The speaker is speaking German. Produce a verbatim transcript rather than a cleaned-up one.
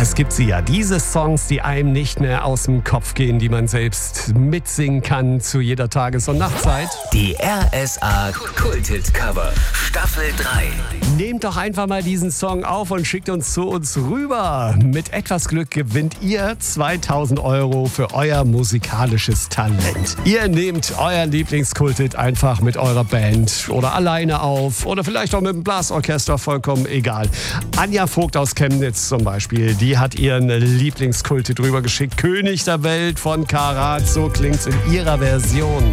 es gibt sie ja, diese Songs, die einem nicht mehr aus dem Kopf gehen, die man selbst mitsingen kann zu jeder Tages- und Nachtzeit. Die R S A Kulthit Cover Staffel drei. Nehmt doch einfach mal diesen Song auf und schickt uns zu uns rüber. Mit etwas Glück gewinnt ihr zweitausend Euro für euer musikalisches Talent. Ihr nehmt euer Lieblingskulthit einfach mit eurer Band oder alleine auf oder vielleicht auch mit dem Blasorchester, vollkommen egal. Anja Vogt aus Chemnitz zum Beispiel, die hat ihren Lieblingskulthit rüber geschickt. König der Welt von Karat, so klingt's in ihrer Version.